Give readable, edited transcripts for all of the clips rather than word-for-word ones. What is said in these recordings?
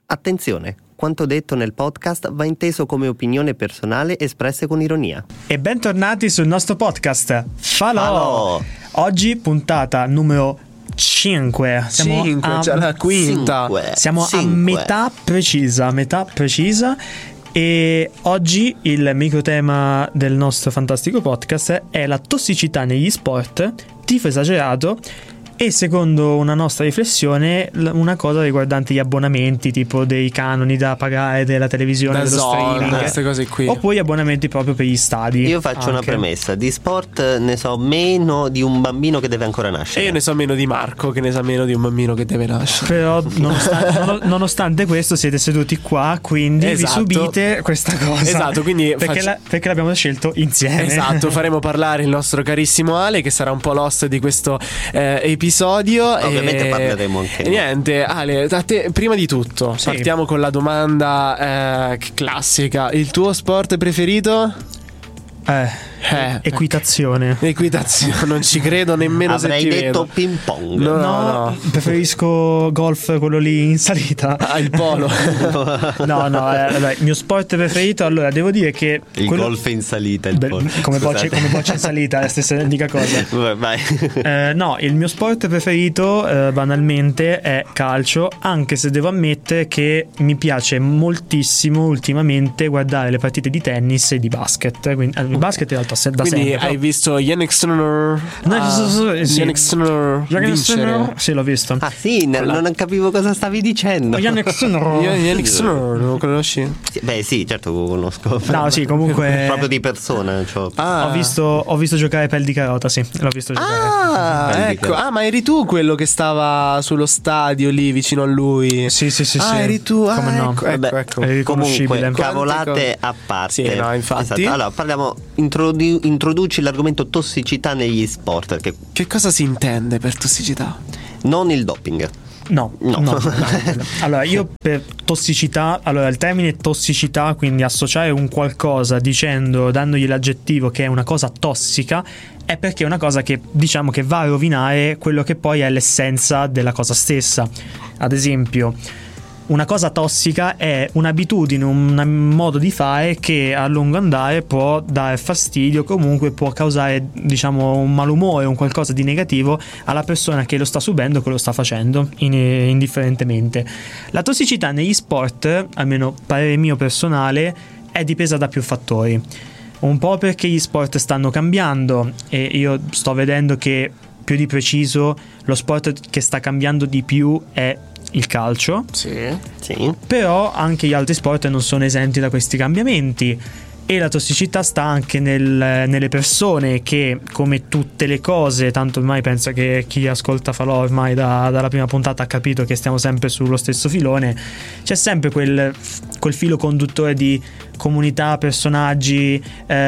Attenzione, quanto detto nel podcast va inteso come opinione personale espresse con ironia. E bentornati sul nostro podcast Falò. Oggi puntata numero 5. Siamo già la quinta. Siamo a metà precisa. E oggi il microtema del nostro fantastico podcast è la tossicità negli sport, tifo esagerato e, secondo una nostra riflessione, una cosa riguardante gli abbonamenti, tipo dei canoni da pagare della televisione, dello streaming, queste cose qui, oppure gli abbonamenti proprio per gli stadi. Io faccio una premessa: di sport ne so meno di un bambino che deve ancora nascere. E io ne so meno di Marco, che ne sa meno di un bambino che deve nascere. Però nonostante questo siete seduti qua, quindi vi subite questa cosa. Esatto, quindi perché l'abbiamo scelto insieme. Esatto, faremo parlare il nostro carissimo Ale, che sarà un po' l'host di questo episodio. Ovviamente parleremo anche noi. Niente, Ale, a te, prima di tutto, partiamo con la domanda classica. Il tuo sport preferito? Equitazione. Non ci credo nemmeno. Avrei se ti detto vedo. ping pong. No. Preferisco golf, quello lì in salita. Il polo. Il mio sport preferito, allora devo dire che golf in salita, il polo. Come boccia in salita, è la stessa identica cosa. Vai. Il mio sport preferito banalmente è calcio, anche se devo ammettere che mi piace moltissimo ultimamente guardare le partite di tennis e di basket. Quindi, il basket in realtà da quindi sempre. Hai visto Yannick Sinner? Yannick Sinner vincere? Sì, l'ho visto. Ah sì, non capivo cosa stavi dicendo. Yannick Sinner non lo conosci? Sì, certo lo conosco. No, sì, comunque proprio di persona, cioè. Ho visto giocare Pel di Carota, sì, l'ho visto giocare. Ecco. Ma eri tu quello che stava sullo stadio lì vicino a lui? Sì. Eri tu? Come no? Ecco. È riconoscibile. Comunque, cavolate a parte. Sì, no, infatti. Esatto. Allora, parliamo. Introduci l'argomento tossicità negli sport. Che cosa si intende per tossicità? Non il doping. No. Allora, io per tossicità, il termine tossicità, quindi associare un qualcosa dandogli l'aggettivo che è una cosa tossica, è perché è una cosa che diciamo che va a rovinare quello che poi è l'essenza della cosa stessa. Ad esempio, una cosa tossica è un'abitudine, un modo di fare che a lungo andare può dare fastidio, comunque può causare, diciamo, un malumore, un qualcosa di negativo alla persona che lo sta subendo, che lo sta facendo, indifferentemente. La tossicità negli sport, almeno parere mio personale, è dipesa da più fattori. Un po' perché gli sport stanno cambiando e io sto vedendo che, più di preciso, lo sport che sta cambiando di più è il calcio. Sì. Però anche gli altri sport non sono esenti da questi cambiamenti, e la tossicità sta anche nelle persone che, come tutte le cose, tanto ormai penso che chi ascolta Falò ormai dalla prima puntata ha capito che stiamo sempre sullo stesso filone, c'è sempre quel filo conduttore di comunità, personaggi,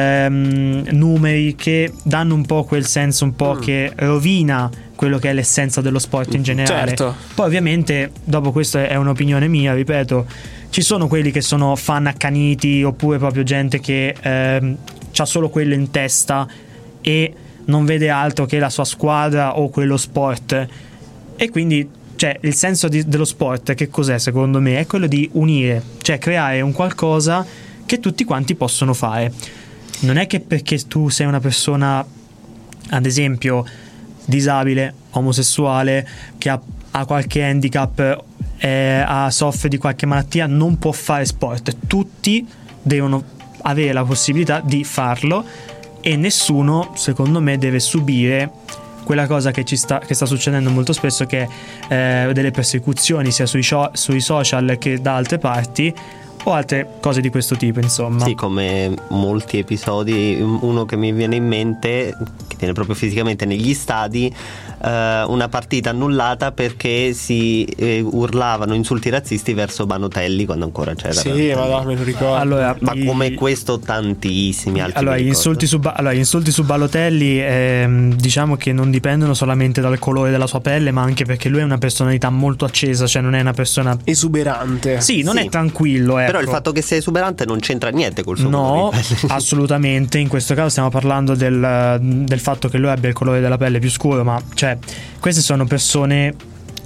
numeri che danno un po' quel senso un po' che rovina quello che è l'essenza dello sport in generale. Certo. Poi ovviamente, dopo questo è un'opinione mia, ripeto, ci sono quelli che sono fan accaniti, oppure proprio gente che c'ha solo quello in testa e non vede altro che la sua squadra o quello sport. E quindi, cioè, il senso dello sport che cos'è, secondo me? È quello di unire, cioè creare un qualcosa che tutti quanti possono fare. Non è che perché tu sei una persona, ad esempio, disabile, omosessuale, che ha qualche handicap, soffre di qualche malattia, non può fare sport. Tutti devono avere la possibilità di farlo e nessuno, secondo me, deve subire quella cosa che sta succedendo molto spesso, che è delle persecuzioni sia sui social che da altre parti, o altre cose di questo tipo, insomma. Sì, come molti episodi. Uno che mi viene in mente, che viene proprio fisicamente negli stadi, una partita annullata perché si urlavano insulti razzisti verso Banotelli quando ancora c'era. Sì, ma me lo ricordo. Allora, ma come questo tantissimi altri. Allora, gli insulti su Balotelli diciamo che non dipendono solamente dal colore della sua pelle, ma anche perché lui è una personalità molto accesa, cioè non è una persona esuberante. Sì, non è tranquillo, ecco. Però il fatto che sia esuberante non c'entra niente col suo colore di pelle. Assolutamente. In questo caso stiamo parlando del fatto che lui abbia il colore della pelle più scuro, ma cioè queste sono persone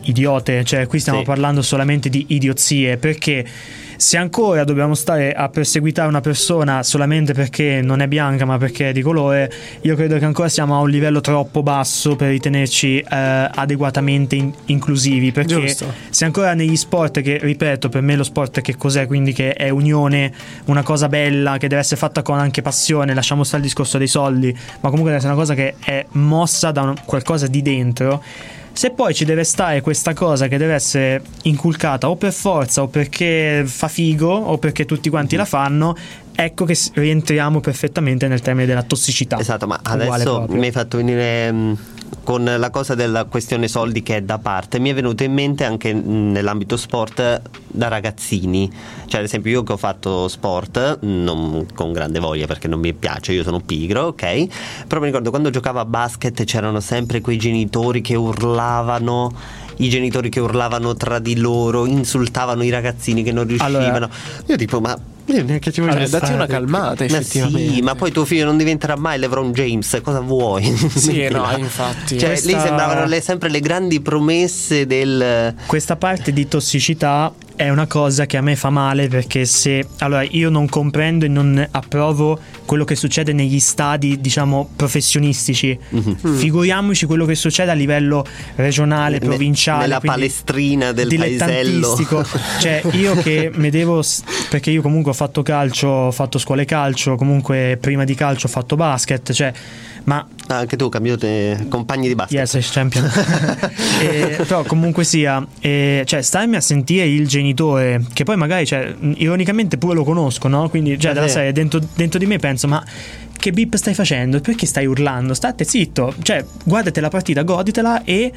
idiote, cioè qui stiamo parlando solamente di idiozie, perché se ancora dobbiamo stare a perseguitare una persona solamente perché non è bianca ma perché è di colore, io credo che ancora siamo a un livello troppo basso per ritenerci adeguatamente inclusivi, perché Giusto. se ancora negli sport, che ripeto per me lo sport che cos'è, quindi che è unione, una cosa bella che deve essere fatta con anche passione, lasciamo stare il discorso dei soldi, ma comunque deve essere una cosa che è mossa da qualcosa di dentro. Se poi ci deve stare questa cosa che deve essere inculcata o per forza o perché fa figo o perché tutti quanti la fanno, ecco che rientriamo perfettamente nel termine della tossicità. Esatto, ma adesso mi hai fatto venire con la cosa della questione soldi che è da parte, mi è venuto in mente anche nell'ambito sport da ragazzini, cioè ad esempio io che ho fatto sport non con grande voglia perché non mi piace, io sono pigro, ok, però mi ricordo quando giocavo a basket c'erano sempre quei genitori che urlavano, i genitori che urlavano tra di loro, insultavano i ragazzini che non riuscivano, io tipo ma neanche ci voglio datti una calmata, effettivamente. Sì, ma poi tuo figlio non diventerà mai LeBron James, cosa vuoi? Sì, no, infatti. Cioè, lì sembravano sempre le grandi promesse del... Questa parte di tossicità è una cosa che a me fa male, perché allora io non comprendo e non approvo quello che succede negli stadi, diciamo, professionistici. Figuriamoci quello che succede a livello regionale, provinciale, nella palestrina del paesello. Cioè io che mi devo, perché io comunque ho fatto calcio, ho fatto scuole calcio, comunque prima di calcio ho fatto basket, cioè ma anche tu cambiato compagni di basket. Yes, champion. Però comunque sia, cioè starmi a sentire il genitore che poi magari, cioè, ironicamente pure lo conosco, no? Quindi cioè della serie dentro di me penso, ma che bip stai facendo? Perché stai urlando? State zitto, cioè guardate la partita, goditela e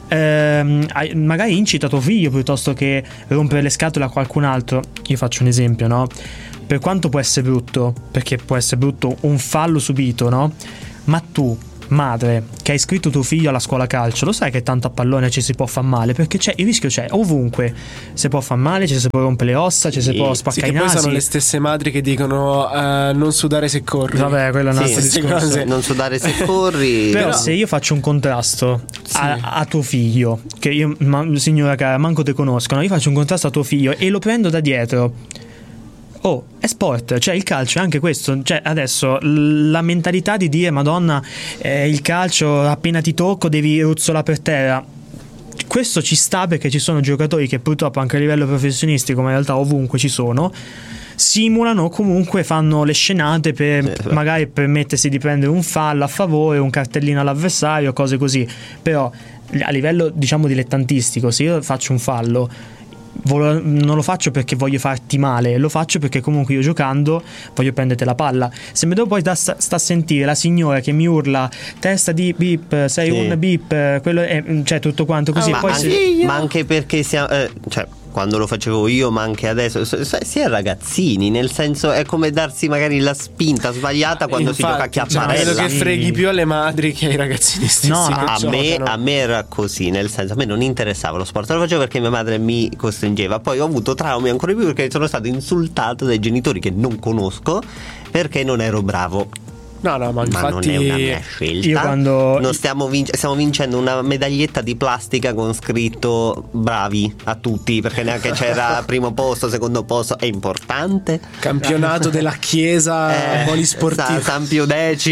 magari incita tuo figlio piuttosto che rompere le scatole a qualcun altro. Io faccio un esempio, no? Per quanto può essere brutto, perché può essere brutto un fallo subito, no? Ma tu, madre, che hai iscritto tuo figlio alla scuola calcio, lo sai che tanto a pallone ci si può far male, perché il rischio c'è ovunque, si può far male, ci si può rompere le ossa, ci si può spaccare i nasi. Poi sono le stesse madri che dicono non sudare se corri. Vabbè, quello è un altro discorso. Non sudare se corri. Però se io faccio un contrasto a tuo figlio, che io, signora cara, manco te conoscono, io faccio un contrasto a tuo figlio e lo prendo da dietro. Oh, è sport, cioè il calcio è anche questo, cioè adesso la mentalità di dire Madonna, il calcio appena ti tocco devi ruzzolare per terra, questo ci sta perché ci sono giocatori che purtroppo anche a livello professionistico, ma in realtà ovunque ci sono, simulano, comunque fanno le scenate per magari permettersi di prendere un fallo a favore, un cartellino all'avversario, cose così. Però a livello diciamo dilettantistico, se io faccio un fallo non lo faccio perché voglio farti male, lo faccio perché comunque io giocando voglio prenderti la palla. Se mi devo poi sta a sentire la signora che mi urla testa di bip, sei un bip, quello è, cioè tutto quanto così, ma anche perché siamo, cioè quando lo facevo io, ma anche adesso si è raggazzini, nel senso è come darsi magari la spinta sbagliata quando infatti, si gioca a chiapparella. Credo che freghi più alle madri che ai ragazzini stessi. No, a me era così, nel senso a me non interessava lo sport, lo facevo perché mia madre mi costringeva. Poi ho avuto traumi ancora di più perché sono stato insultato dai genitori che non conosco perché non ero bravo. No, ma infatti non è una mia scelta. Io quando non stiamo vincendo una medaglietta di plastica con scritto bravi a tutti, perché neanche c'era primo posto, secondo posto, è importante. Campionato della chiesa polisportiva San Pio X.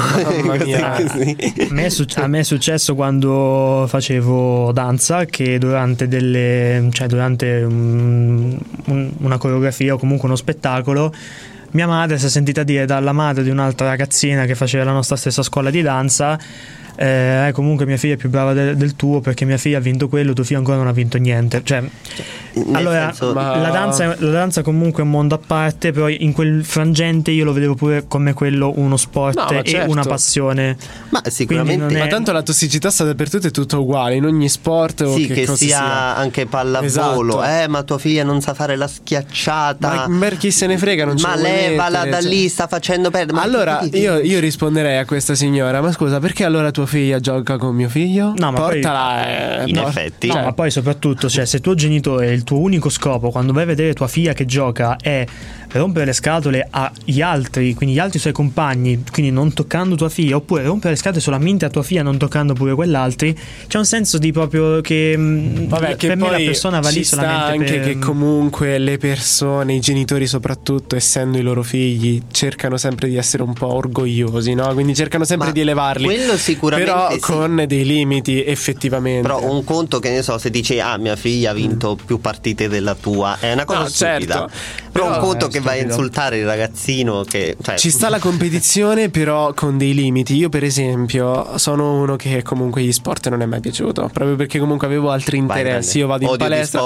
A me è successo quando facevo danza che durante una coreografia o comunque uno spettacolo mia madre si è sentita dire dalla madre di un'altra ragazzina che faceva la nostra stessa scuola di danza comunque mia figlia è più brava del tuo perché mia figlia ha vinto quello, tuo figlio ancora non ha vinto niente. Cioè, allora la danza comunque è un mondo a parte, però in quel frangente io lo vedevo pure come quello uno sport e una passione. Ma sicuramente ma tanto la tossicità sta dappertutto, è tutto uguale in ogni sport sì, che sia anche pallavolo. Esatto. Ma tua figlia non sa fare la schiacciata, ma chi se ne frega, non ma levala da lì, sta facendo perdere. Allora io risponderei a questa signora: ma scusa, perché allora tua figlia gioca con mio figlio? No, ma portala in effetti ma poi soprattutto, cioè, se tuo genitore, il il tuo unico scopo quando vai a vedere tua figlia che gioca è rompere le scatole agli altri, quindi gli altri suoi compagni, quindi non toccando tua figlia, oppure rompere le scatole solamente a tua figlia non toccando pure quell'altri, c'è un senso di proprio che che per me poi la persona va lì ci sta solamente anche che comunque le persone, i genitori soprattutto, essendo i loro figli, cercano sempre di essere un po' orgogliosi, no? Quindi cercano sempre di elevarli, quello sicuramente, però con dei limiti effettivamente. Però un conto, che ne so, se dici mia figlia ha vinto più partite della tua, è una cosa stupida. Certo. Però un conto che stupido. vai a insultare il ragazzino, che ci sta la competizione, però con dei limiti. Io per esempio sono uno che comunque gli sport non è mai piaciuto, proprio perché comunque avevo altri interessi. Io vado in palestra.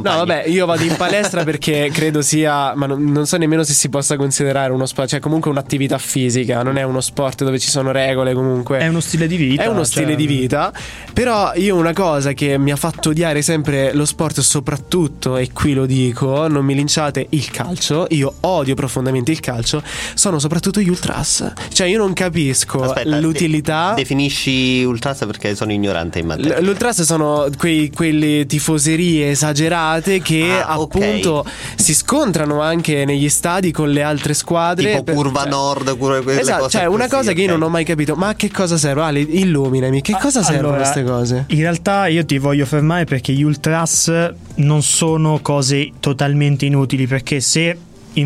Io vado in palestra perché credo sia, ma non so nemmeno se si possa considerare uno sport, cioè comunque un'attività fisica, non è uno sport dove ci sono regole, comunque è uno stile di vita. È uno stile di vita. Però io una cosa che mi ha fatto odiare sempre lo sport, soprattutto, e qui lo dico, non mi linciate, il calcio. Io odio profondamente il calcio. Sono soprattutto gli ultras. Cioè io non capisco l'utilità. Definisci ultras, perché sono ignorante in materia. L'ultras sono quelle tifoserie esagerate che appunto si scontrano anche negli stadi con le altre squadre, tipo curva nord, quelle esatto, cose cioè una cosa che io non ho mai capito. Ma a che cosa serve? Ale, illuminami, che cosa servono queste cose? In realtà io ti voglio fermare, perché gli ultras non sono cose totalmente inutili, perché se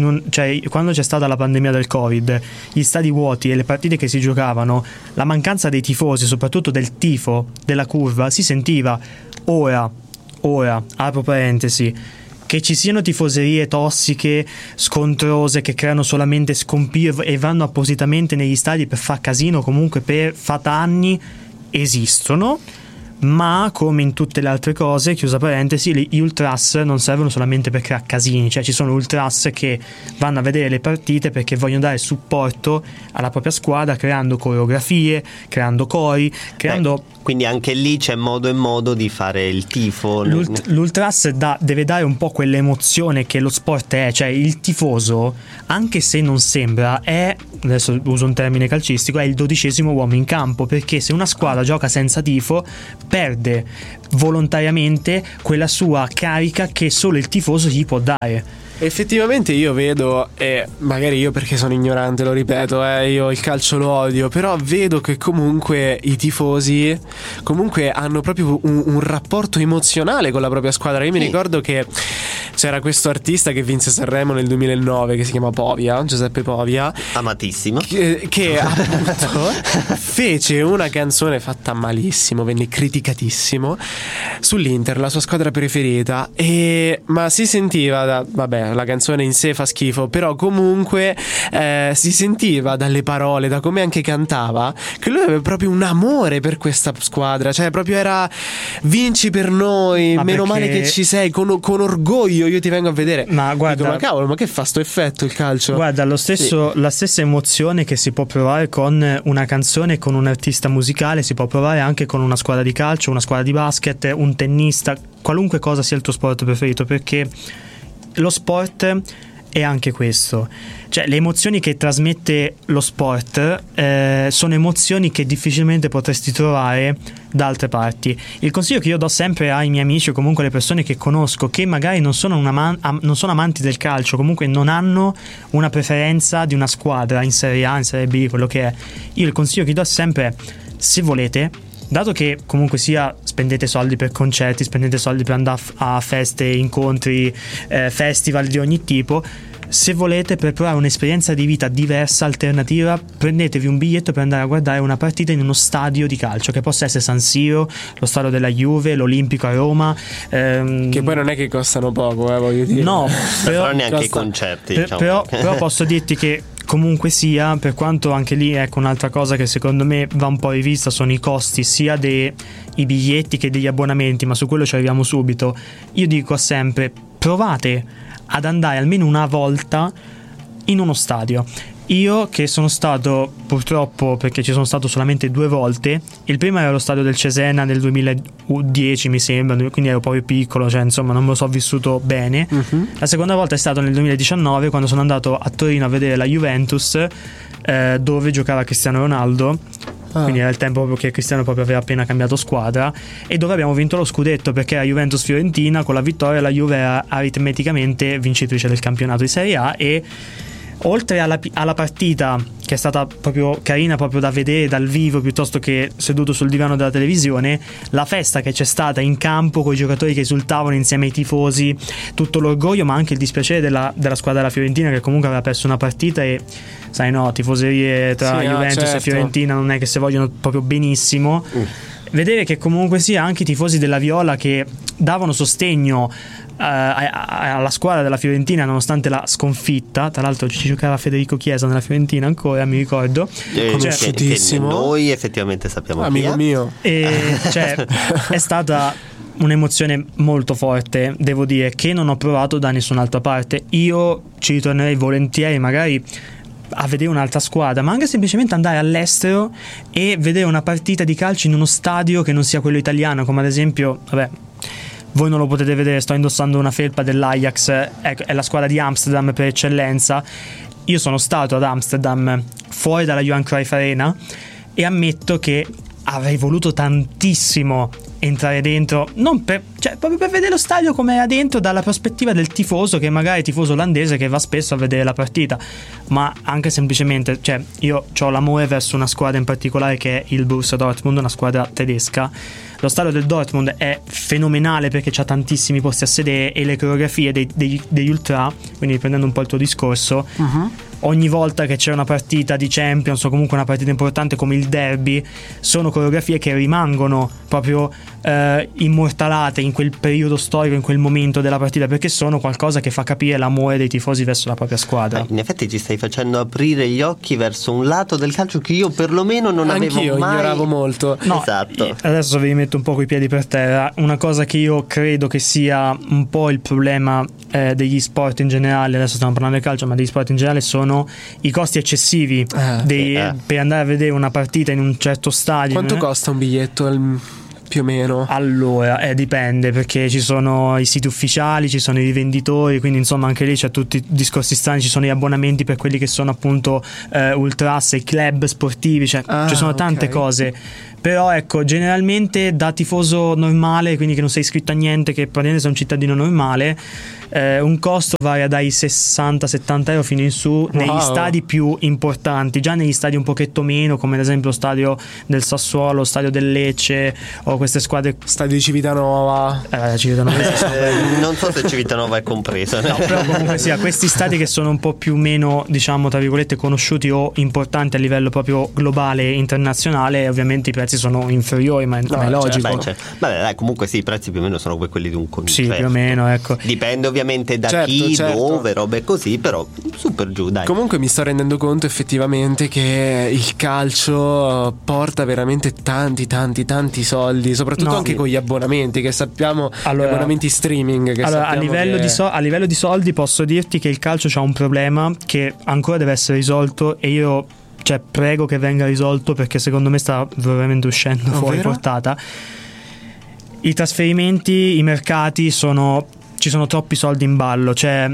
quando c'è stata la pandemia del Covid, gli stadi vuoti e le partite che si giocavano, la mancanza dei tifosi, soprattutto del tifo, della curva, si sentiva. Ora, apro parentesi, che ci siano tifoserie tossiche, scontrose, che creano solamente scompiglio e vanno appositamente negli stadi per far casino, comunque per fatanni, esistono. Ma come in tutte le altre cose, chiusa parentesi, gli ultras non servono solamente per creare casini. Cioè ci sono ultras che vanno a vedere le partite perché vogliono dare supporto alla propria squadra, creando coreografie, creando cori, creando... Quindi anche lì c'è modo e modo di fare il tifo. L'ultras deve dare un po' quell'emozione che lo sport è. Cioè il tifoso, anche se non sembra, è, adesso uso un termine calcistico, è il 12° uomo in campo, perché se una squadra gioca senza tifo perde volontariamente quella sua carica che solo il tifoso gli può dare. Effettivamente io vedo, e magari io perché sono ignorante lo ripeto, io il calcio lo odio, però vedo che comunque i tifosi comunque hanno proprio un rapporto emozionale con la propria squadra. Io mi ricordo che c'era questo artista che vinse Sanremo nel 2009 che si chiama Povia, Giuseppe Povia, amatissimo, che appunto fece una canzone fatta malissimo, venne criticatissimo, sull'Inter, la sua squadra preferita, ma si sentiva vabbè, la canzone in sé fa schifo, però comunque si sentiva dalle parole, da come anche cantava, che lui aveva proprio un amore per questa squadra. Cioè proprio era vinci per noi, ma meno male che ci sei, con orgoglio io ti vengo a vedere. Ma guarda, dico, ma cavolo, ma che fa sto effetto il calcio? Guarda, la stessa emozione che si può provare con una canzone, con un artista musicale, si può provare anche con una squadra di calcio, una squadra di basket, un tennista, qualunque cosa sia il tuo sport preferito, perché lo sport è anche questo. Cioè le emozioni che trasmette lo sport sono emozioni che difficilmente potresti trovare da altre parti. Il consiglio che io do sempre ai miei amici o comunque alle persone che conosco che magari non sono amanti del calcio, comunque non hanno una preferenza di una squadra in Serie A, in Serie B, quello che è, io il consiglio che do sempre è: se volete, dato che comunque sia spendete soldi per concerti, spendete soldi per andare a feste, incontri, festival di ogni tipo, se volete, per provare un'esperienza di vita diversa, alternativa, prendetevi un biglietto per andare a guardare una partita in uno stadio di calcio, che possa essere San Siro, lo stadio della Juve, l'Olimpico a Roma, che poi non è che costano poco, voglio dire. No, però neanche i concerti, però posso dirti che comunque sia, per quanto anche lì, ecco, un'altra cosa che secondo me va un po' rivista sono i costi sia dei biglietti che degli abbonamenti, ma su quello ci arriviamo subito. Io dico sempre: provate ad andare almeno una volta in uno stadio. Io che sono stato, purtroppo, perché ci sono stato solamente 2 volte, il primo era lo stadio del Cesena nel 2010 mi sembra, quindi ero proprio piccolo, cioè insomma non me lo so vissuto bene. La seconda volta è stato nel 2019, quando sono andato a Torino a vedere la Juventus, dove giocava Cristiano Ronaldo. quindi era il tempo proprio che Cristiano proprio aveva appena cambiato squadra, e dove abbiamo vinto lo scudetto, perché la Juventus-Fiorentina, con la vittoria la Juve era aritmeticamente vincitrice del campionato di Serie A. E oltre alla partita, che è stata proprio carina proprio da vedere dal vivo piuttosto che seduto sul divano della televisione, la festa che c'è stata in campo con i giocatori che esultavano insieme ai tifosi, tutto l'orgoglio ma anche il dispiacere della squadra della Fiorentina, che comunque aveva perso una partita, e sai, no, tifoserie tra Juventus e Fiorentina non è che se vogliono proprio benissimo. Vedere che comunque sia anche i tifosi della Viola che davano sostegno alla squadra della Fiorentina nonostante la sconfitta. Tra l'altro ci giocava Federico Chiesa nella Fiorentina ancora, mi ricordo, conosciutissimo, che noi effettivamente sappiamo amico mio, e cioè è stata un'emozione molto forte, devo dire, che non ho provato da nessun'altra parte. Io ci ritornerei volentieri magari a vedere un'altra squadra, ma anche semplicemente andare all'estero e vedere una partita di calcio in uno stadio che non sia quello italiano, come ad esempio, vabbè, voi non lo potete vedere, sto indossando una felpa dell'Ajax, è la squadra di Amsterdam per eccellenza. Io sono stato ad Amsterdam fuori dalla Johan Cruyff Arena e ammetto che avrei voluto tantissimo entrare dentro, non per, cioè, proprio per vedere lo stadio come era dentro dalla prospettiva del tifoso, che magari è tifoso olandese che va spesso a vedere la partita, ma anche semplicemente, cioè, io ho l'amore verso una squadra in particolare che è il Borussia Dortmund, una squadra tedesca. Lo stadio del Dortmund è fenomenale perché c'ha tantissimi posti a sedere e le coreografie degli ultra, quindi prendendo un po' il tuo discorso, ogni volta che c'è una partita di Champions o comunque una partita importante come il derby, sono coreografie che rimangono proprio immortalate in quel periodo storico, in quel momento della partita, perché sono qualcosa che fa capire l'amore dei tifosi verso la propria squadra. In effetti ci stai facendo aprire gli occhi verso un lato del calcio che io perlomeno non avevo mai. Ignoravo molto. No, esatto. Adesso vi metto un po' coi piedi per terra. Una cosa che io credo che sia un po' il problema degli sport in generale, adesso stiamo parlando del calcio, ma degli sport in generale, sono i costi eccessivi per andare a vedere una partita in un certo stadio. Quanto costa un biglietto più o meno? Allora, dipende, perché ci sono i siti ufficiali, ci sono i rivenditori, quindi insomma anche lì c'è tutti i discorsi strani, ci sono gli abbonamenti per quelli che sono appunto ultras, i club sportivi, cioè ci sono tante cose. Però ecco, generalmente da tifoso normale, quindi che non sei iscritto a niente, che praticamente sei un cittadino normale, un costo varia dai 60-70 euro fino in su negli stadi più importanti. Già negli stadi un pochetto meno, come ad esempio lo stadio del Sassuolo, lo stadio del Lecce o queste squadre, stadio di Civitanova, non so se Civitanova è compresa, no, però comunque sia questi stadi che sono un po' più meno, diciamo tra virgolette, conosciuti o importanti a livello proprio globale e internazionale, ovviamente i prezzi sono inferiori, ma è logico. Vabbè, dai, comunque sì, i prezzi più o meno sono quelli di un concerto. Sì, più o meno, ecco. Dipende ovviamente da chi, dove, robe così, però su per giù, dai. Comunque mi sto rendendo conto effettivamente che il calcio porta veramente tanti soldi, soprattutto anche con gli abbonamenti che sappiamo, gli abbonamenti streaming che a livello di soldi posso dirti che il calcio c'ha un problema che ancora deve essere risolto, e io prego che venga risolto, perché secondo me sta veramente uscendo fuori portata. I trasferimenti, i mercati ci sono troppi soldi in ballo,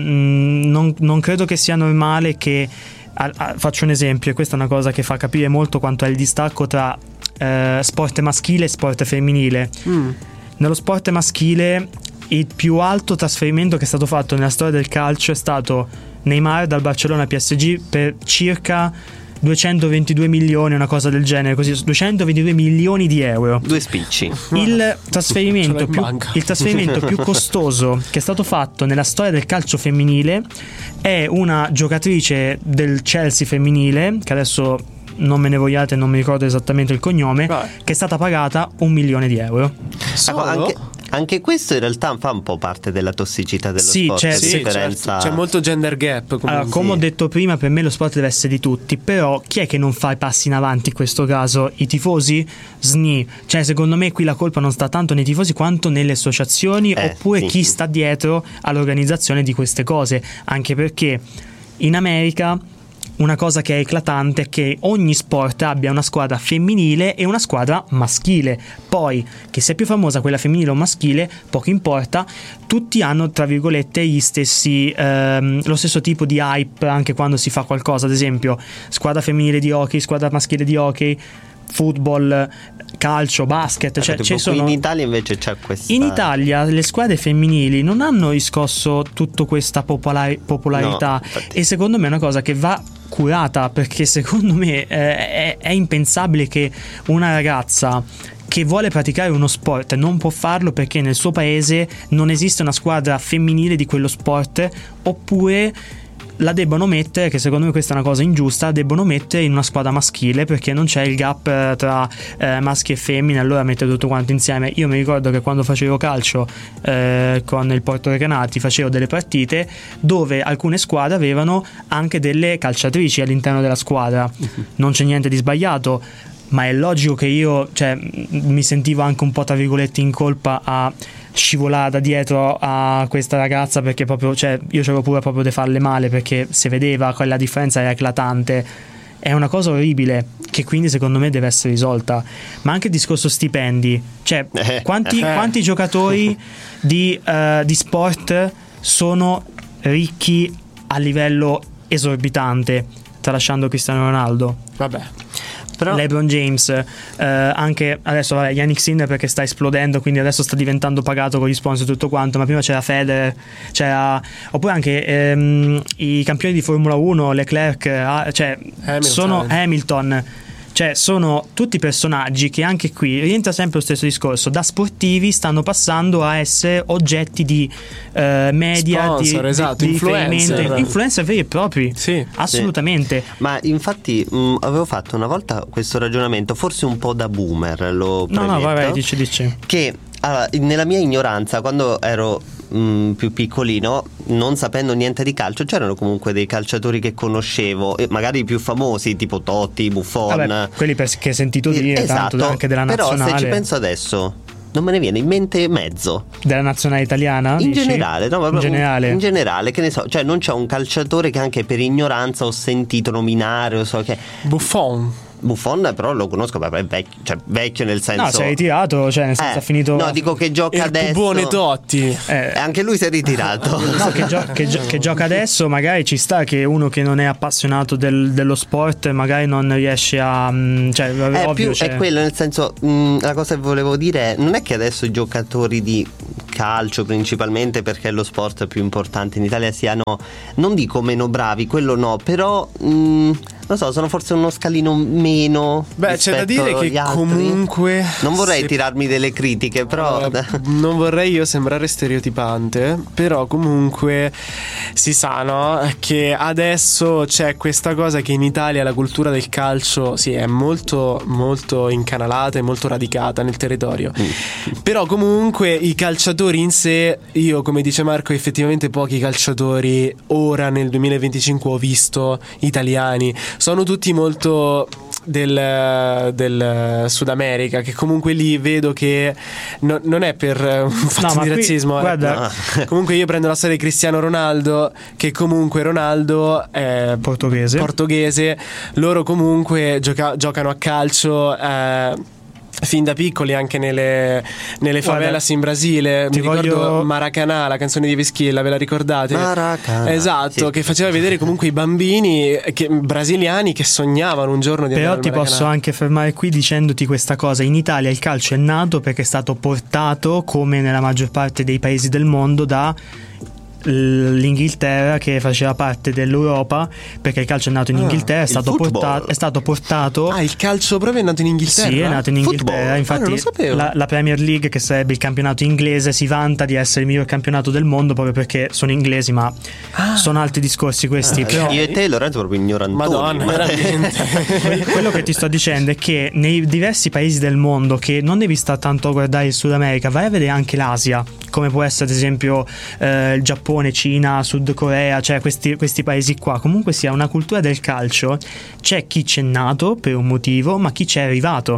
non credo che sia normale che faccio un esempio, e questa è una cosa che fa capire molto quanto è il distacco tra sport maschile e sport femminile. Nello sport maschile il più alto trasferimento che è stato fatto nella storia del calcio è stato Neymar dal Barcellona PSG per circa 222 milioni, una cosa del genere, così, 222 milioni di euro. Due spicci. Il trasferimento più costoso che è stato fatto nella storia del calcio femminile è una giocatrice del Chelsea femminile, che adesso non me ne vogliate, non mi ricordo esattamente il cognome, che è stata pagata 1 milione di euro. Anche questo in realtà fa un po' parte della tossicità dello sport. Differenza. C'è molto gender gap. Allora, come ho detto prima, per me lo sport deve essere di tutti, però chi è che non fa i passi in avanti in questo caso? I tifosi? Secondo me qui la colpa non sta tanto nei tifosi quanto nelle associazioni, oppure chi sta dietro all'organizzazione di queste cose, anche perché in America una cosa che è eclatante è che ogni sport abbia una squadra femminile e una squadra maschile. Poi, che sia più famosa quella femminile o maschile, poco importa, tutti hanno, tra virgolette, gli stessi lo stesso tipo di hype anche quando si fa qualcosa. Ad esempio, squadra femminile di hockey, squadra maschile di hockey, football, calcio, basket, cioè ci sono... In Italia invece c'è questa... In Italia le squadre femminili non hanno riscosso tutta questa popolarità, no, e secondo me è una cosa che va curata, perché secondo me è impensabile che una ragazza che vuole praticare uno sport non può farlo perché nel suo paese non esiste una squadra femminile di quello sport, oppure la debbono mettere, che secondo me questa è una cosa ingiusta, debbono mettere in una squadra maschile perché non c'è il gap tra maschi e femmine, allora mettere tutto quanto insieme. Io mi ricordo che quando facevo calcio con il Porto Recanati facevo delle partite dove alcune squadre avevano anche delle calciatrici all'interno della squadra. Non c'è niente di sbagliato, ma è logico che io, cioè, mi sentivo anche un po' tra virgolette in colpa a scivolare da dietro a questa ragazza, perché proprio, cioè, io c'avevo pure proprio di farle male, perché si vedeva che la differenza era eclatante. È una cosa orribile che quindi secondo me deve essere risolta. Ma anche il discorso stipendi, cioè quanti giocatori di sport sono ricchi a livello esorbitante, tralasciando Cristiano Ronaldo? Vabbè, però LeBron James, anche adesso Yannick Sinner perché sta esplodendo, quindi adesso sta diventando pagato con gli sponsor e tutto quanto, ma prima c'era Federer, oppure anche i campioni di Formula 1, Leclerc, cioè Hamilton. Cioè sono tutti personaggi che anche qui rientra sempre lo stesso discorso, da sportivi stanno passando a essere oggetti di media, sponsor, esatto, di influencer veri e propri. Sì, assolutamente. Sì. Ma infatti avevo fatto una volta questo ragionamento, forse un po' da boomer, lo premetto. No, vai, dici. Che nella mia ignoranza, quando ero più piccolino, non sapendo niente di calcio, c'erano comunque dei calciatori che conoscevo, magari i più famosi tipo Totti, Buffon. Vabbè, quelli che hai sentito dire, esatto, tanto anche della nazionale. Però se ci penso adesso non me ne viene in mente mezzo. Della nazionale italiana? In generale, no, in generale, che ne so, cioè non c'è un calciatore che anche per ignoranza ho sentito nominare, o so che... Buffon però lo conosco, è vecchio nel senso... No, si è ritirato, cioè nel senso ha finito... No, dico che gioca adesso... Il buone Totti. Anche lui si è ritirato. No, che gioca adesso, magari ci sta che uno che non è appassionato dello sport magari non riesce a... Cioè, è ovvio, è quello, nel senso, la cosa che volevo dire è, non è che adesso i giocatori di calcio principalmente, perché è lo sport più importante in Italia, siano, non dico meno bravi, quello no, però... non so, sono forse uno scalino meno. Beh, c'è da dire che comunque non vorrei tirarmi delle critiche, però non vorrei io sembrare stereotipante, però comunque si sa, no? Che adesso c'è questa cosa che in Italia la cultura del calcio è molto molto incanalata e molto radicata nel territorio. Però comunque i calciatori in sé, io come dice Marco, effettivamente pochi calciatori ora nel 2025 ho visto italiani. Sono tutti molto del Sud America, che comunque lì vedo che non è per un fatto di razzismo, guarda. No. Comunque io prendo la storia di Cristiano Ronaldo, che comunque Ronaldo è portoghese, loro comunque giocano a calcio fin da piccoli anche nelle favelas in Brasile. Mi ricordo Maracanã, la canzone di Vischilla, ve la ricordate? Maracanã, esatto, sì. Che faceva vedere comunque i bambini brasiliani che sognavano un giorno di andare al Però ti posso anche fermare qui dicendoti questa cosa: in Italia il calcio è nato perché è stato portato, come nella maggior parte dei paesi del mondo, da l'Inghilterra, che faceva parte dell'Europa, perché il calcio è nato in Inghilterra, è stato portato. Il calcio proprio è nato in Inghilterra? Sì, è nato in Inghilterra. Infatti la Premier League, che sarebbe il campionato inglese, si vanta di essere il miglior campionato del mondo proprio perché sono inglesi, ma sono altri discorsi questi. Però io e te, Lorenzo, proprio ignorantoni. Madonna, veramente. Quello che ti sto dicendo è che nei diversi paesi del mondo, che non devi stare tanto a guardare il Sud America, vai a vedere anche l'Asia, come può essere ad esempio il Giappone, Cina, Sud Corea, cioè questi paesi qua. Comunque sia una cultura del calcio, c'è chi c'è nato per un motivo, ma chi c'è arrivato.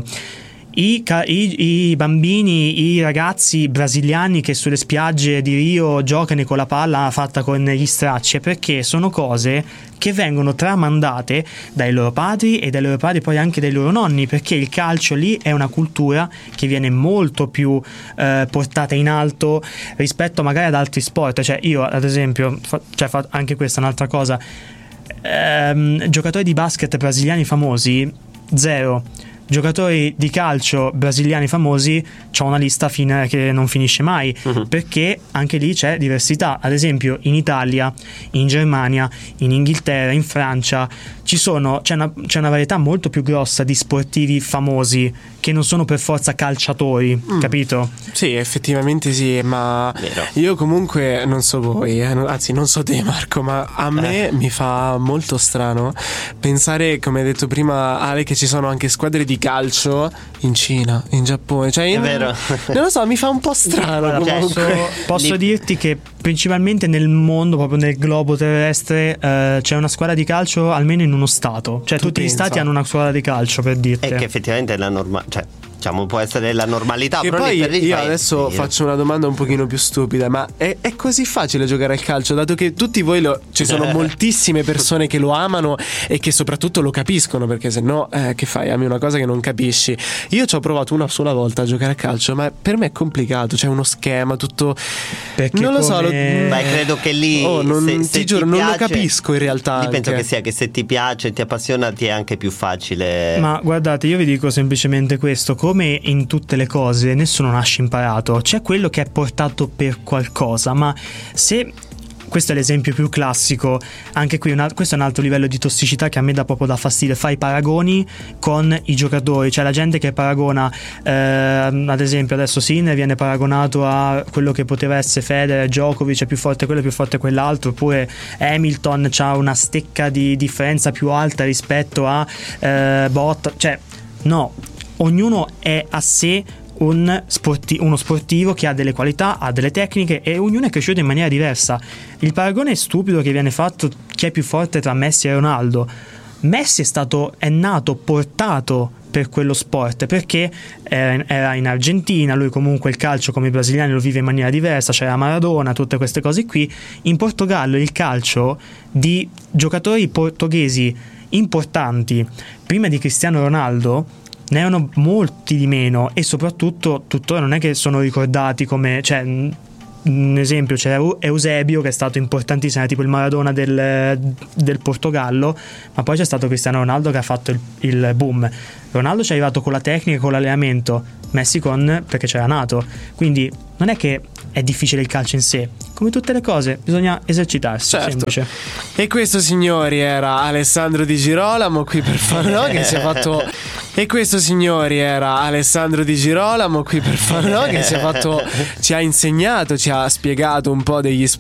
I bambini, i ragazzi brasiliani che sulle spiagge di Rio giocano con la palla fatta con gli stracci, perché sono cose che vengono tramandate dai loro padri e dai loro padri, poi anche dai loro nonni, perché il calcio lì è una cultura che viene molto più portata in alto rispetto magari ad altri sport. Cioè io ad esempio anche questa è un'altra cosa, giocatori di basket brasiliani famosi zero. giocatori di calcio brasiliani famosi, c'ho una lista che non finisce mai, perché anche lì c'è diversità. Ad esempio in Italia, in Germania, in Inghilterra, in Francia c'è una varietà molto più grossa di sportivi famosi che non sono per forza calciatori, capito? Sì, effettivamente sì, ma io comunque non so voi, anzi non so te Marco, ma a me mi fa molto strano pensare, come hai detto prima Ale, che ci sono anche squadre di calcio in Cina, in Giappone, cioè È vero. non lo so, mi fa un po' strano. Posso dirti che principalmente nel mondo, proprio nel globo terrestre, c'è una squadra di calcio almeno in uno stato, cioè tutti gli stati hanno una squadra di calcio, per dirti. E che effettivamente è la normale, cioè diciamo può essere la normalità. E però poi lì per lì io adesso faccio una domanda un pochino più stupida, ma è così facile giocare al calcio, dato che tutti voi ci sono moltissime persone che lo amano e che soprattutto lo capiscono, perché se no che fai? Ami una cosa che non capisci. Io ci ho provato una sola volta a giocare a calcio, ma per me è complicato, c'è uno schema tutto, perché non lo so, Beh, credo che lì ti giuro, non lo capisco in realtà. Io penso che sia che se ti piace, ti appassiona, ti è anche più facile. Ma guardate, io vi dico semplicemente questo: come in tutte le cose, nessuno nasce imparato, c'è quello che è portato per qualcosa, ma se questo è l'esempio più classico, anche qui questo è un altro livello di tossicità che a me dà proprio da fastidio, fai paragoni con i giocatori, cioè la gente che paragona ad esempio adesso Sinner viene paragonato a quello che poteva essere Federer, Djokovic è più forte quello, è più forte quell'altro, oppure Hamilton c'ha una stecca di differenza più alta rispetto a Bottas, cioè no, ognuno è a sé uno sportivo che ha delle qualità, ha delle tecniche e ognuno è cresciuto in maniera diversa. Il paragone stupido che viene fatto, chi è più forte tra Messi e Ronaldo. Messi è nato portato per quello sport, perché era in Argentina, lui comunque il calcio come i brasiliani lo vive in maniera diversa, c'era Maradona, tutte queste cose qui. In Portogallo il calcio di giocatori portoghesi importanti prima di Cristiano Ronaldo ne erano molti di meno, e soprattutto tuttora non è che sono ricordati come, cioè un esempio c'era Eusebio che è stato importantissimo, era tipo il Maradona del Portogallo, ma poi c'è stato Cristiano Ronaldo che ha fatto il boom. Ronaldo ci è arrivato con la tecnica, con l'allenamento, Messi perché c'era nato, quindi non è che è difficile il calcio in sé, come tutte le cose bisogna esercitarsi, certo. Semplice. E questo, signori, era Alessandro Di Girolamo qui per fare che si è fatto. E questo, signori, era Alessandro Di Girolamo qui per fare che ci ha insegnato, ci ha spiegato un po' degli